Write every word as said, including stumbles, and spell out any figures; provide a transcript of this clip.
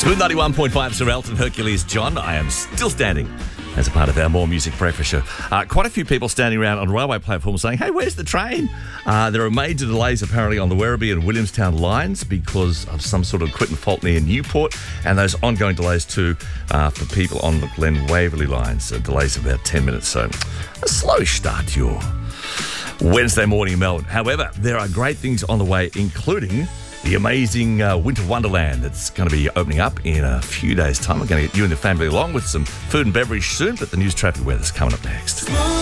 Smooth ninety-one point five, Sir Elton Hercules John. I am still standing as a part of our More Music Breakfast show. Uh, quite a few people standing around on railway platforms saying, hey, where's the train? Uh, there are major delays apparently on the Werribee and Williamstown lines because of some sort of equipment fault near Newport, and those ongoing delays too uh, for people on the Glen Waverley lines. Uh, delays of about ten minutes, so a slow start to your Wednesday morning in Melbourne. However, there are great things on the way, including the amazing uh, Winter Wonderland that's going to be opening up in a few days' time. We're going to get you and the family along with some food and beverage soon, but the news, traffic, weather's coming up next.